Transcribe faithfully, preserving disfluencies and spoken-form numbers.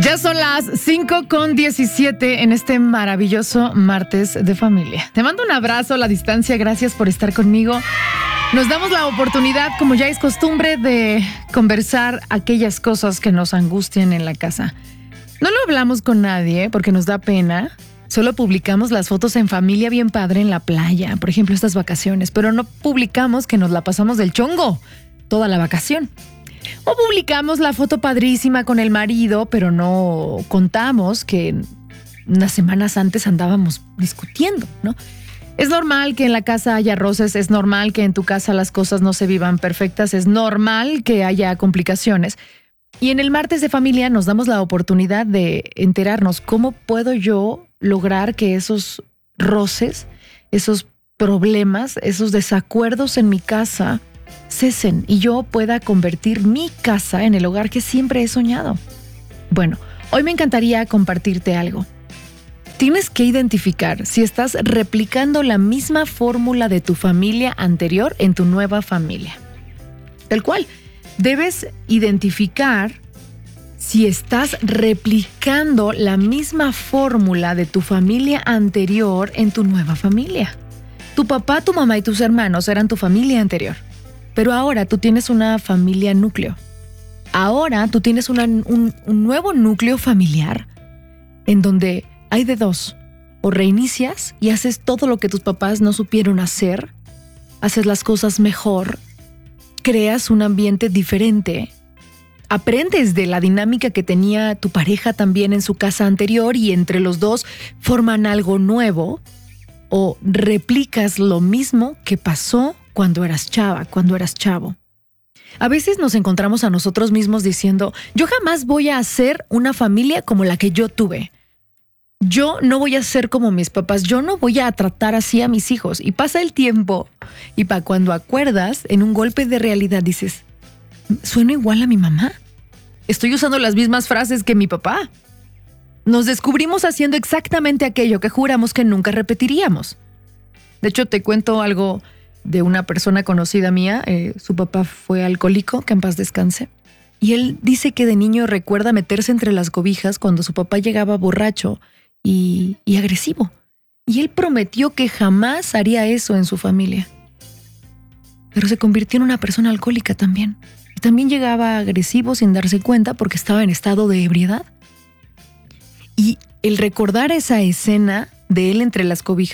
Ya son las cinco con diecisiete en este maravilloso martes de familia. Te mando un abrazo a la distancia, gracias por estar conmigo. Nos damos la oportunidad, como ya es costumbre, de conversar aquellas cosas que nos angustian en la casa. No lo hablamos con nadie porque nos da pena. Solo publicamos las fotos en familia bien padre en la playa, por ejemplo, estas vacaciones, pero no publicamos que nos la pasamos del chongo toda la vacación. O publicamos la foto padrísima con el marido, pero no contamos que unas semanas antes andábamos discutiendo, ¿no? Es normal que en la casa haya roces, es normal que en tu casa las cosas no se vivan perfectas, es normal que haya complicaciones. Y en el martes de familia nos damos la oportunidad de enterarnos cómo puedo yo lograr que esos roces, esos problemas, esos desacuerdos en mi casa cesen y yo pueda convertir mi casa en el hogar que siempre he soñado. Bueno, hoy me encantaría compartirte algo. Tienes que identificar si estás replicando la misma fórmula de tu familia anterior en tu nueva familia. Tal cual, debes identificar si estás replicando la misma fórmula de tu familia anterior en tu nueva familia. Tu papá, tu mamá y tus hermanos eran tu familia anterior. Pero ahora tú tienes una familia núcleo. Ahora tú tienes una, un, un nuevo núcleo familiar en donde hay de dos. O reinicias y haces todo lo que tus papás no supieron hacer, haces las cosas mejor, creas un ambiente diferente, aprendes de la dinámica que tenía tu pareja también en su casa anterior y entre los dos forman algo nuevo, o replicas lo mismo que pasó cuando eras chava, cuando eras chavo. A veces nos encontramos a nosotros mismos diciendo, yo jamás voy a hacer una familia como la que yo tuve. Yo no voy a ser como mis papás, yo no voy a tratar así a mis hijos. Y pasa el tiempo y para cuando acuerdas, en un golpe de realidad dices, ¿sueno igual a mi mamá? Estoy usando las mismas frases que mi papá. Nos descubrimos haciendo exactamente aquello que juramos que nunca repetiríamos. De hecho, te cuento algo de una persona conocida mía. Eh, su papá fue alcohólico, que en paz descanse. Y él dice que de niño recuerda meterse entre las cobijas cuando su papá llegaba borracho y, y agresivo. Y él prometió que jamás haría eso en su familia. Pero se convirtió en una persona alcohólica también. Y también llegaba agresivo sin darse cuenta porque estaba en estado de ebriedad. Y el recordar esa escena de él entre las cobijas